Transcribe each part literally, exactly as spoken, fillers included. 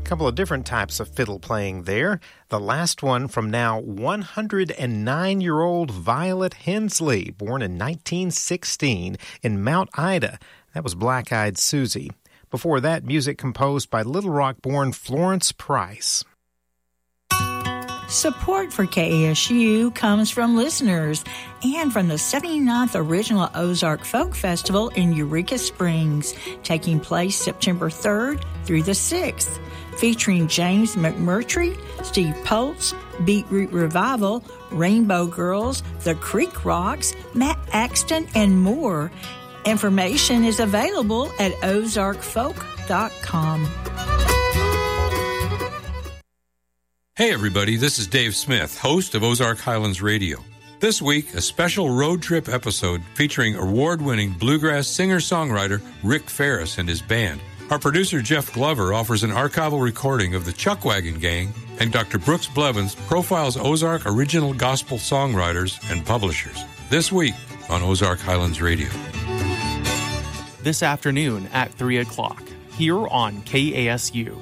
couple of different types of fiddle playing there. The last one from now one hundred nine-year-old Violet Hensley, born in nineteen sixteen in Mount Ida. That was Black-Eyed Susie. Before that, music composed by Little Rock-born Florence Price. Support for K A S U comes from listeners and from the seventy-ninth Original Ozark Folk Festival in Eureka Springs, taking place September third through the sixth, featuring James McMurtry, Steve Poltz, Beetroot Revival, Rainbow Girls, The Creek Rocks, Matt Axton, and more. Information is available at ozark folk dot com. Hey everybody, this is Dave Smith, host of Ozark Highlands Radio. This week, a special road trip episode featuring award-winning bluegrass singer-songwriter Rick Ferris and his band. Our producer Jeff Glover offers an archival recording of the Chuckwagon Gang, and Doctor Brooks Blevins profiles Ozark original gospel songwriters and publishers. This week on Ozark Highlands Radio. This afternoon at three o'clock, here on K A S U.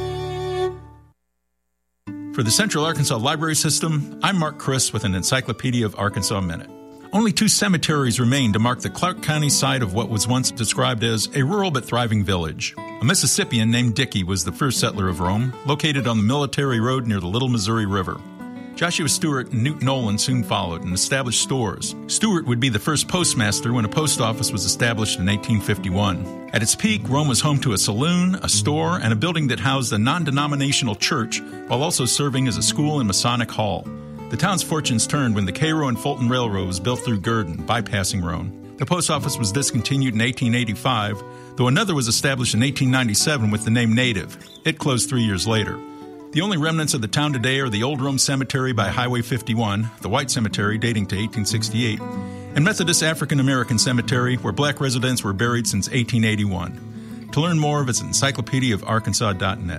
For the Central Arkansas Library System, I'm Mark Criss with an Encyclopedia of Arkansas Minute. Only two cemeteries remain to mark the Clark County site of what was once described as a rural but thriving village. A Mississippian named Dickey was the first settler of Rome, located on the Military Road near the Little Missouri River. Joshua Stewart and Newt Nolan soon followed and established stores. Stewart would be the first postmaster when a post office was established in eighteen fifty-one. At its peak, Rome was home to a saloon, a store, and a building that housed a non-denominational church while also serving as a school and Masonic hall. The town's fortunes turned when the Cairo and Fulton Railroad was built through Gurdon, bypassing Rome. The post office was discontinued in eighteen eighty-five, though another was established in eighteen ninety-seven with the name Native. It closed three years later. The only remnants of the town today are the Old Rome Cemetery by Highway fifty-one, the White Cemetery dating to eighteen sixty-eight, and Methodist African American Cemetery, where black residents were buried since eighteen eighty-one. To learn more, visit encyclopedia of arkansas dot net.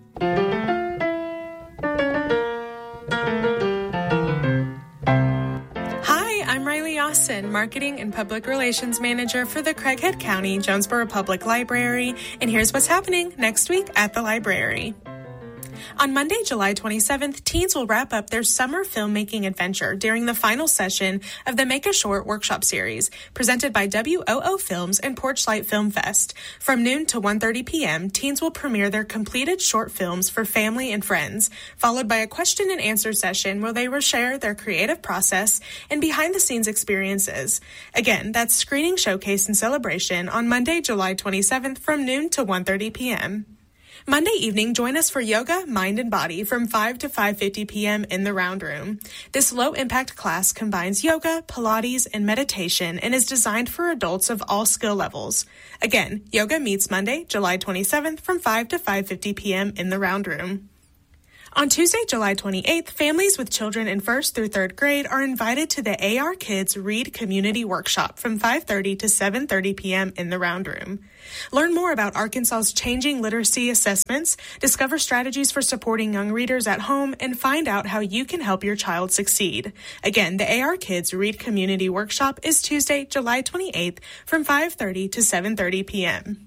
Hi, I'm Riley Austin, Marketing and Public Relations Manager for the Craighead County Jonesboro Public Library, and here's what's happening next week at the library. On Monday, July twenty-seventh, teens will wrap up their summer filmmaking adventure during the final session of the Make a Short workshop series, presented by W O O Films and Porchlight Film Fest. From noon to one thirty p.m., teens will premiere their completed short films for family and friends, followed by a question and answer session where they will share their creative process and behind-the-scenes experiences. Again, that's Screening Showcase and Celebration on Monday, July twenty-seventh from noon to one thirty p.m. Monday evening, join us for Yoga, Mind and Body from five to five fifty p.m. in the Round Room. This low-impact class combines yoga, Pilates, and meditation and is designed for adults of all skill levels. Again, yoga meets Monday, July twenty-seventh from five to five fifty p.m. in the Round Room. On Tuesday, July twenty-eighth, families with children in first through third grade are invited to the A R Kids Read Community Workshop from five thirty to seven thirty p.m. in the Round Room. Learn more about Arkansas's changing literacy assessments, discover strategies for supporting young readers at home, and find out how you can help your child succeed. Again, the A R Kids Read Community Workshop is Tuesday, July twenty-eighth from five thirty to seven thirty p.m.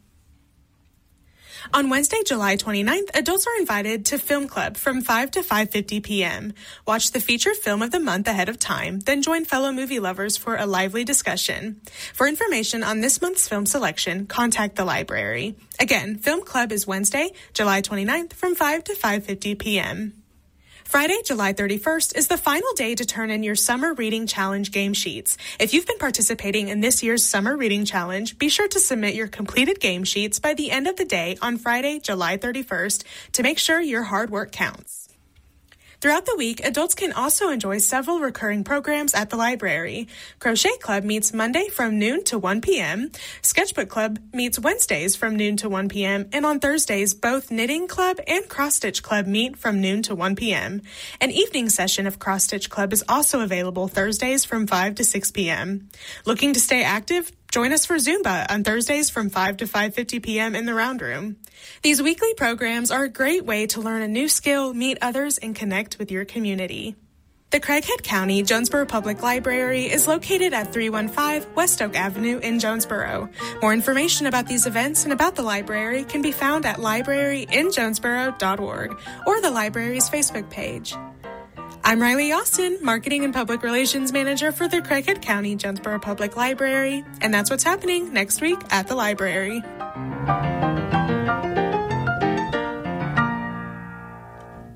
On Wednesday, July twenty-ninth, adults are invited to Film Club from five to five fifty p.m. Watch the featured film of the month ahead of time, then join fellow movie lovers for a lively discussion. For information on this month's film selection, contact the library. Again, Film Club is Wednesday, July twenty-ninth from five to five fifty p.m. Friday, July thirty-first is the final day to turn in your Summer Reading Challenge game sheets. If you've been participating in this year's Summer Reading Challenge, be sure to submit your completed game sheets by the end of the day on Friday, July thirty-first to make sure your hard work counts. Throughout the week, adults can also enjoy several recurring programs at the library. Crochet Club meets Monday from noon to one p.m. Sketchbook Club meets Wednesdays from noon to one p.m. And on Thursdays, both Knitting Club and Cross Stitch Club meet from noon to one p.m. An evening session of Cross Stitch Club is also available Thursdays from five to six p.m. Looking to stay active? Join us for Zumba on Thursdays from five to five fifty p.m. in the Round Room. These weekly programs are a great way to learn a new skill, meet others, and connect with your community. The Craighead County Jonesboro Public Library is located at three one five West Oak Avenue in Jonesboro. More information about these events and about the library can be found at library in jonesboro dot org or the library's Facebook page. I'm Riley Austin, Marketing and Public Relations Manager for the Craighead County Jonesboro Public Library, and that's what's happening next week at the library.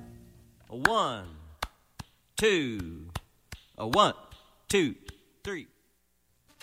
One, two, a one, two, three.